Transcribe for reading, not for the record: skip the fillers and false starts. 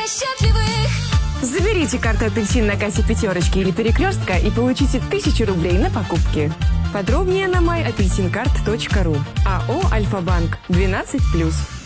счастливых. Заберите карту «Апельсин» на кассе «Пятерочки» или «Перекрестка» и получите 1000 рублей на покупки. Подробнее на myapelsincard.ru. АО «Альфа-банк» 12+.